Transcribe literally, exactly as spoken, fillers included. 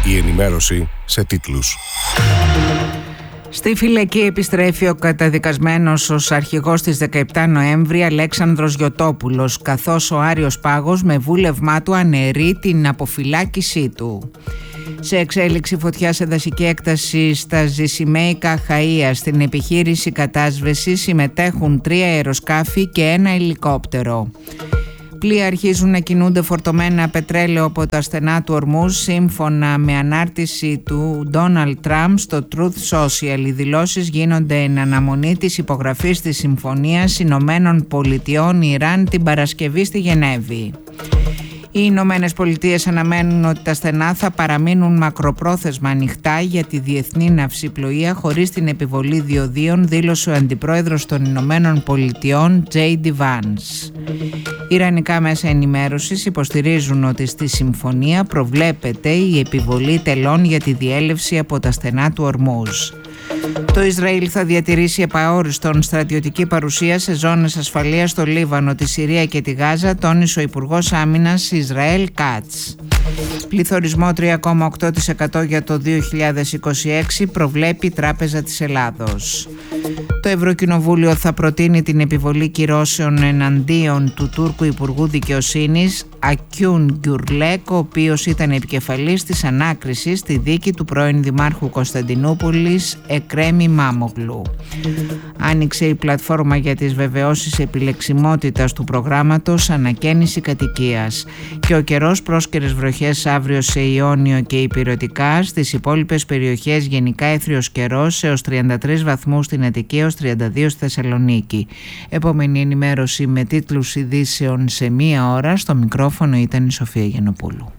Η ενημέρωση σε τίτλους. Στη φυλακή επιστρέφει ο καταδικασμένος ως αρχηγός της δεκαεπτά Νοέμβρη Αλέξανδρος Γιωτόπουλος, καθώς ο Άριος Πάγος με βούλευμά του αναιρεί την αποφυλάκησή του. Σε εξέλιξη φωτιά σε δασική έκταση στα Ζησιμαίικα Αχαΐα, στην επιχείρηση κατάσβεσης συμμετέχουν τρία αεροσκάφη και ένα ελικόπτερο. Πλοία αρχίζουν να κινούνται φορτωμένα πετρέλαιο από τα στενά του Ορμούζ, σύμφωνα με ανάρτηση του Ντόναλντ Τραμπ στο Truth Social. Οι δηλώσεις γίνονται εν αναμονή της υπογραφής της Συμφωνίας Ηνωμένων Πολιτειών Ιράν την Παρασκευή στη Γενέβη. Οι Ηνωμένες Πολιτείες αναμένουν ότι τα στενά θα παραμείνουν μακροπρόθεσμα ανοιχτά για τη διεθνή ναυσιπλοεία χωρίς την επιβολή διοδίων, δήλωσε ο Αντιπρόεδρος των Ηνωμένων Πολιτειών τζέι ντι Vance. Ιρανικά μέσα ενημέρωσης υποστηρίζουν ότι στη συμφωνία προβλέπεται η επιβολή τελών για τη διέλευση από τα στενά του Ορμούζ. Το Ισραήλ θα διατηρήσει επαόριστον στρατιωτική παρουσία σε ζώνες ασφαλείας στο Λίβανο, τη Συρία και τη Γάζα, τόνισε ο Υπουργός Άμυνας Ισραήλ Κάτς. Πληθωρισμό τρία κόμμα οκτώ τοις εκατό για το δύο χιλιάδες είκοσι έξι προβλέπει η Τράπεζα της Ελλάδος. Το Ευρωκοινοβούλιο θα προτείνει την επιβολή κυρώσεων εναντίον του Τούρκου Υπουργού Δικαιοσύνης Ακιούν Γκιουρλέκ, ο οποίος ήταν επικεφαλής της ανάκρισης στη δίκη του πρώην Δημάρχου Κωνσταντινούπολης Εκρέμ Ημάμογλου. Άνοιξε η πλατφόρμα για τις βεβαιώσεις επιλεξιμότητας του προγράμματος Ανακαίνιση Κατοικίας. Και ο καιρός, πρόσκαιρες βροχές αύριο σε Ιόνιο και Ηπειρωτικά, στις υπόλοιπες περιοχές γενικά έθριος καιρός έως τριάντα τρεις βαθμούς στην Αττική έως τριάντα δύο στη Θεσσαλονίκη. Επόμενη ενημέρωση με τίτλους ειδήσεων σε μία ώρα. Στο μικρόφωνο ήταν η Σοφία Γιαννοπούλου.